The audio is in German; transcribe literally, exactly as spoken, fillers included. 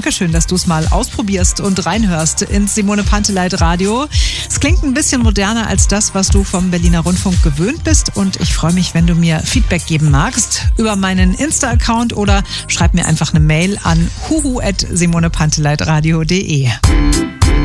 Dankeschön, dass du es mal ausprobierst und reinhörst ins Simone Panteleit Radio. Es klingt ein bisschen moderner als das, was du vom Berliner Rundfunk gewöhnt bist. Und ich freue mich, wenn du mir Feedback geben magst über meinen Insta-Account oder schreib mir einfach eine Mail an huhu at simone panteleit radio punkt de.